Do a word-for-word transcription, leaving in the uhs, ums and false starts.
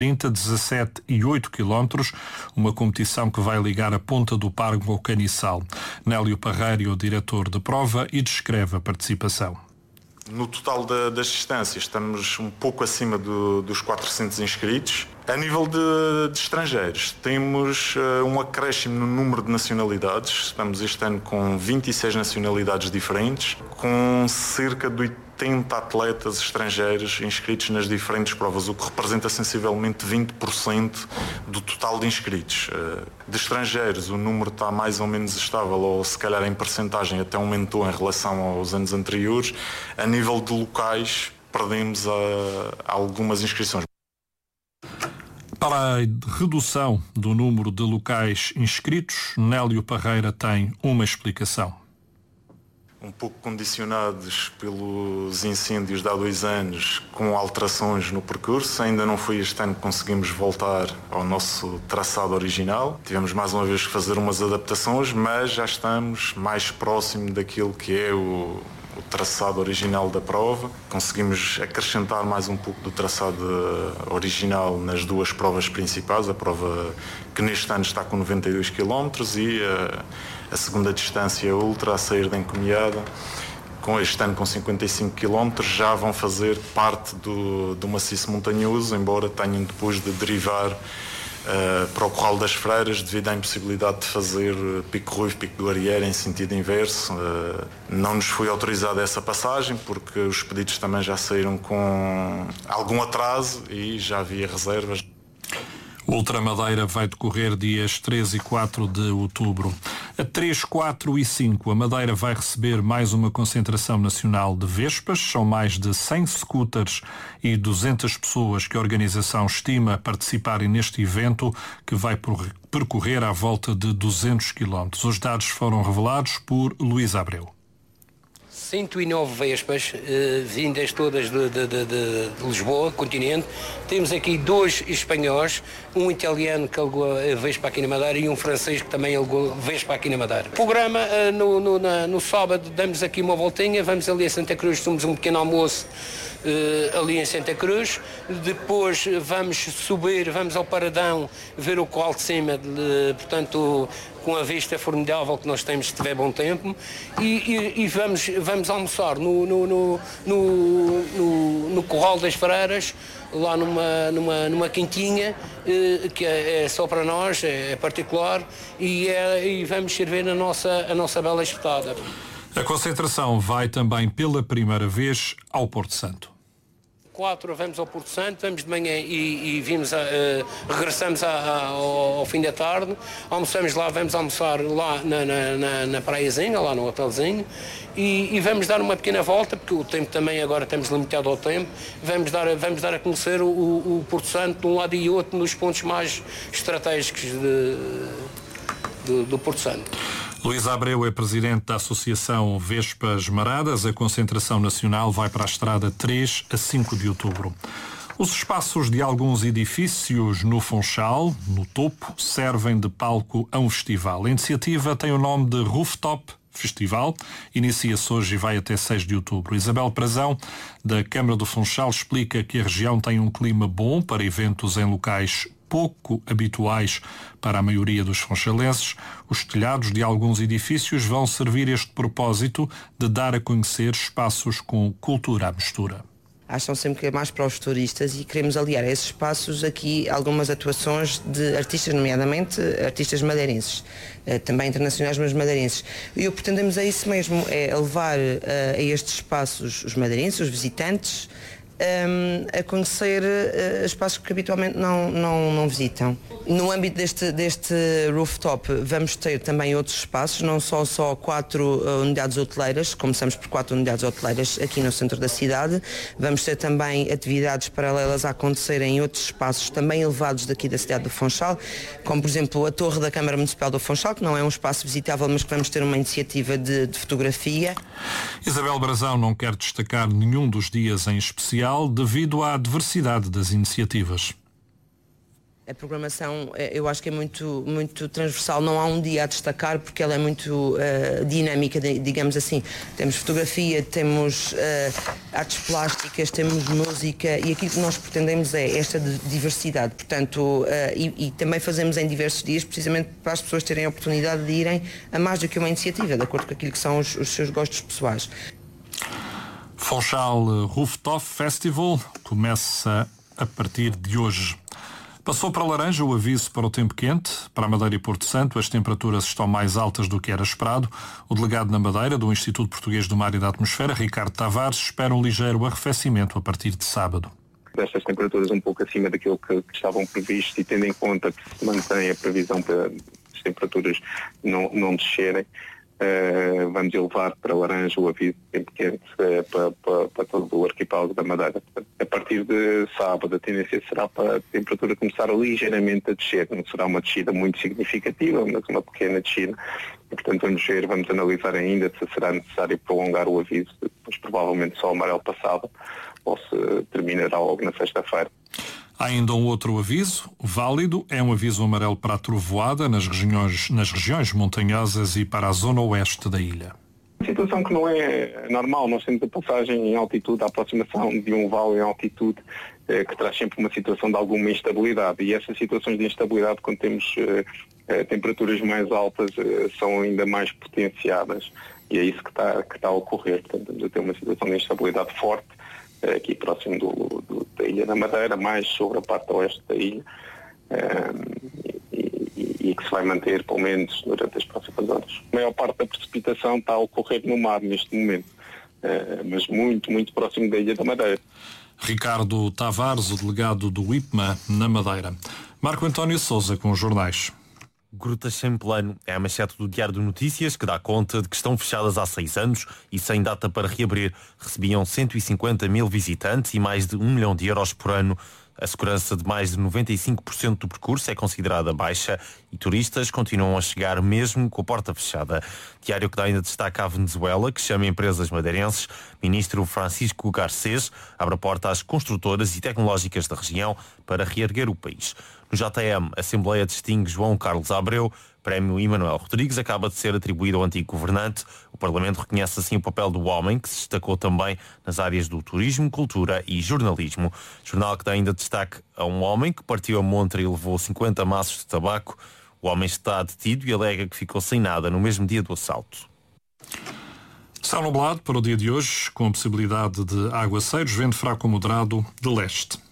trinta, dezassete e oito quilómetros, uma competição que vai ligar a Ponta do Pargo ao Caniçal. Nélio Parreira, o diretor de prova, e descreve a participação. No total da, das distâncias estamos um pouco acima do, dos quatrocentos inscritos. A nível de, de estrangeiros, temos uh, um acréscimo no número de nacionalidades. Estamos este ano com vinte e seis nacionalidades diferentes, com cerca de oitenta atletas estrangeiros inscritos nas diferentes provas, o que representa sensivelmente vinte por cento do total de inscritos. Uh, de estrangeiros, o número está mais ou menos estável, ou se calhar em percentagem até aumentou em relação aos anos anteriores. A nível de locais, perdemos uh, algumas inscrições. Para a redução do número de locais inscritos, Nélio Parreira tem uma explicação. Um pouco condicionados pelos incêndios de há dois anos, com alterações no percurso. Ainda não foi este ano que conseguimos voltar ao nosso traçado original. Tivemos mais uma vez que fazer umas adaptações, mas já estamos mais próximo daquilo que é o... o traçado original da prova. Conseguimos acrescentar mais um pouco do traçado original nas duas provas principais, a prova que neste ano está com noventa e dois quilómetros e a, a segunda distância ultra a sair da Encomiada, com este ano com cinquenta e cinco quilómetros, já vão fazer parte do, do maciço montanhoso, embora tenham depois de derivar Uh, para o Corral das Freiras, devido à impossibilidade de fazer Pico Ruivo, Pico do Arieiro em sentido inverso. Uh, não nos foi autorizada essa passagem porque os pedidos também já saíram com algum atraso e já havia reservas. O Ultramadeira vai decorrer dias três e quatro de outubro. A três, quatro e cinco, a Madeira vai receber mais uma concentração nacional de vespas. São mais de cem scooters e duzentas pessoas que a organização estima participarem neste evento, que vai percorrer à volta de duzentos quilómetros. Os dados foram revelados por Luís Abreu. cento e nove vespas, eh, vindas todas de, de, de, de Lisboa, continente. Temos aqui dois espanhóis, um italiano que alugou a vespa aqui na Madeira e um francês que também alugou a vespa aqui na Madeira. O programa, eh, no, no, na, no sábado, damos aqui uma voltinha, vamos ali a Santa Cruz, temos um pequeno almoço eh, ali em Santa Cruz. Depois vamos subir, vamos ao Paradão, ver o Corral de Cima, de, portanto, com a vista formidável que nós temos se tiver bom tempo, e, e, e vamos, vamos almoçar no, no, no, no, no, no Corral das Freiras, lá numa, numa, numa quintinha, eh, que é, é só para nós, é, é particular, e, é, e vamos servir a nossa, a nossa bela espetada. A concentração vai também pela primeira vez ao Porto Santo. Quatro vamos ao Porto Santo, vamos de manhã e, e vimos a, uh, regressamos a, a, ao, ao fim da tarde, almoçamos lá, vamos almoçar lá na, na, na, na praiazinha, lá no hotelzinho, e, e vamos dar uma pequena volta, porque o tempo também agora estamos limitados ao tempo, vamos dar, vamos dar a conhecer o, o Porto Santo de um lado e outro nos pontos mais estratégicos de, de, do Porto Santo. Luís Abreu é presidente da Associação Vespas Maradas. A concentração nacional vai para a estrada três a cinco de outubro. Os espaços de alguns edifícios no Funchal, no topo, servem de palco a um festival. A iniciativa tem o nome de Rooftop Festival, inicia-se hoje e vai até seis de outubro. Isabel Prazão, da Câmara do Funchal, explica que a região tem um clima bom para eventos em locais pouco habituais para a maioria dos funchalenses. Os telhados de alguns edifícios vão servir este propósito de dar a conhecer espaços com cultura à mistura. Acham sempre que é mais para os turistas e queremos aliar a esses espaços aqui algumas atuações de artistas, nomeadamente artistas madeirenses, também internacionais, mas madeirenses. E o que pretendemos é isso mesmo, é levar a estes espaços os madeirenses, os visitantes, Um, a conhecer uh, espaços que habitualmente não, não, não visitam. No âmbito deste, deste rooftop vamos ter também outros espaços, não só, só quatro uh, unidades hoteleiras, começamos por quatro unidades hoteleiras aqui no centro da cidade, vamos ter também atividades paralelas a acontecer em outros espaços também elevados daqui da cidade do Funchal, como por exemplo a Torre da Câmara Municipal do Funchal, que não é um espaço visitável, mas que vamos ter uma iniciativa de, de fotografia. Isabel Brazão não quer destacar nenhum dos dias em especial devido à diversidade das iniciativas. A programação, eu acho que é muito, muito transversal, não há um dia a destacar porque ela é muito uh, dinâmica, digamos assim. Temos fotografia, temos uh, artes plásticas, temos música e aquilo que nós pretendemos é esta diversidade. Portanto, uh, e, e também fazemos em diversos dias, precisamente para as pessoas terem a oportunidade de irem a mais do que uma iniciativa, de acordo com aquilo que são os, os seus gostos pessoais. Funchal Rooftop Festival começa a partir de hoje. Passou para laranja o aviso para o tempo quente. Para a Madeira e Porto Santo, as temperaturas estão mais altas do que era esperado. O delegado na Madeira, do Instituto Português do Mar e da Atmosfera, Ricardo Tavares, espera um ligeiro arrefecimento a partir de sábado. Destas temperaturas um pouco acima daquilo que, que estavam previstos e tendo em conta que se mantém a previsão para as temperaturas não, não descerem, Uh, vamos elevar para laranja o aviso de tempo quente uh, para, para, para todo o arquipélago da Madeira. Portanto, a partir de sábado a tendência será para a temperatura começar ligeiramente a descer. Não será uma descida muito significativa, mas uma pequena descida. E, portanto, vamos ver, vamos analisar ainda se será necessário prolongar o aviso, depois provavelmente só o amarelo passado, ou se terminará logo na sexta-feira. Há ainda um outro aviso, válido, é um aviso amarelo para a trovoada nas regiões, nas regiões montanhosas e para a zona oeste da ilha. Situação que não é normal, nós temos a passagem em altitude, a aproximação de um vale em altitude, eh, que traz sempre uma situação de alguma instabilidade, e essas situações de instabilidade, quando temos eh, eh, temperaturas mais altas, eh, são ainda mais potenciadas, e é isso que está, que está a ocorrer. Portanto, estamos a ter uma situação de instabilidade forte, aqui próximo do, do, da Ilha da Madeira, mais sobre a parte oeste da ilha, um, e, e, e que se vai manter pelo menos durante as próximas horas. A maior parte da precipitação está a ocorrer no mar neste momento, uh, mas muito, muito próximo da Ilha da Madeira. Ricardo Tavares, o delegado do I P M A na Madeira. Marco António Sousa com os jornais. Grutas sem plano é a manchete do Diário de Notícias, que dá conta de que estão fechadas há seis anos e sem data para reabrir. Recebiam cento e cinquenta mil visitantes e mais de um milhão de euros por ano. A segurança de mais de noventa e cinco por cento do percurso é considerada baixa e turistas continuam a chegar mesmo com a porta fechada. Diário que dá ainda destaque à Venezuela, que chama empresas madeirenses. Ministro Francisco Garcês abre a porta às construtoras e tecnológicas da região para reerguer o país. No J M, a Assembleia distingue João Carlos Abreu. Prémio Emanuel Rodrigues acaba de ser atribuído ao antigo governante. O Parlamento reconhece assim o papel do homem, que se destacou também nas áreas do turismo, cultura e jornalismo. Jornal que dá ainda destaque a um homem que partiu a montra e levou cinquenta maços de tabaco. O homem está detido e alega que ficou sem nada no mesmo dia do assalto. Está nublado para o dia de hoje, com possibilidade de aguaceiros, vento fraco moderado de leste.